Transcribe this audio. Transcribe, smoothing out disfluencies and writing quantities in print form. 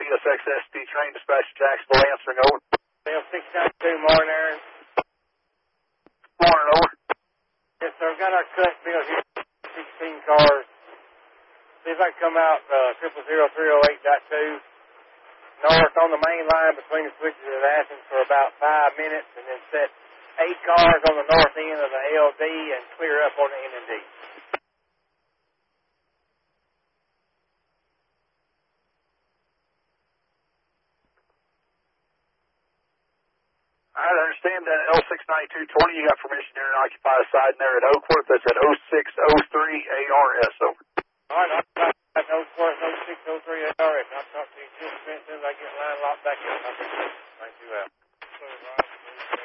CSX ST train dispatch Jacksonville answering, over. Bill 692, morning, Aaron. Morning, over. Yes, sir, I've got our cut bill here, 16 cars. See if I can come out 000-308.2. North on the main line between the switches at Athens for about 5 minutes, and then set 8 cars on the north end of the LD and clear up on the N&D. I understand that L69220, you got permission here to occupy a side in there at Oakworth. That's at 0603 ARS, over. All right, Oakworth 0603 ARS.